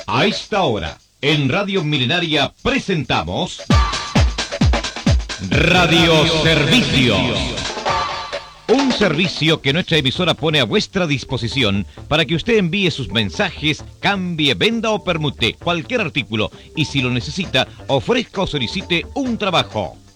A esta hora, en Radio Milenaria presentamos Radio Servicios. Un servicio que nuestra emisora pone a vuestra disposición para que usted envíe sus mensajes, cambie, venda o permute cualquier artículo y si lo necesita, ofrezca o solicite un trabajo.